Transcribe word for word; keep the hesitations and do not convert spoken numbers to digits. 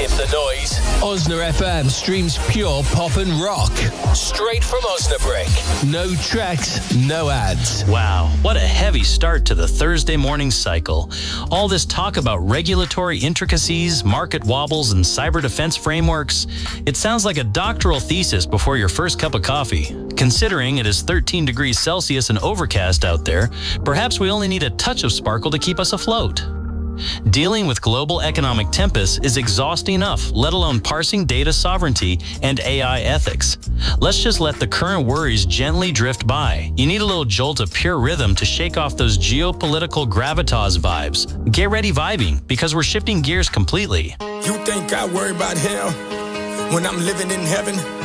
Skip the noise. Osna F M streams pure pop and rock. Straight from Osnabrück. No tracks, no ads. Wow, what a heavy start to the Thursday morning cycle. All this talk about regulatory intricacies, market wobbles, and cyber defense frameworks. It sounds like a doctoral thesis before your first cup of coffee. Considering it is thirteen degrees Celsius and overcast out there, perhaps we only need a touch of sparkle to keep us afloat. Dealing with global economic tempests is exhausting enough, let alone parsing data sovereignty and A I ethics. Let's just let the current worries gently drift by. You need a little jolt of pure rhythm to shake off those geopolitical gravitas vibes. Get ready vibing, because we're shifting gears completely. You think I worry about hell when I'm living in heaven?